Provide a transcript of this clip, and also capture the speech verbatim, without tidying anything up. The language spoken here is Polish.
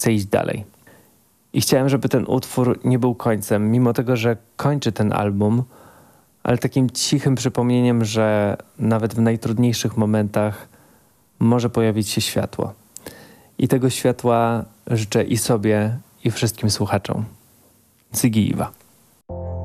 chcę iść dalej. I chciałem, żeby ten utwór nie był końcem, mimo tego, że kończy ten album, ale takim cichym przypomnieniem, że nawet w najtrudniejszych momentach może pojawić się światło. I tego światła życzę i sobie, i wszystkim słuchaczom. Ziggy Iwa.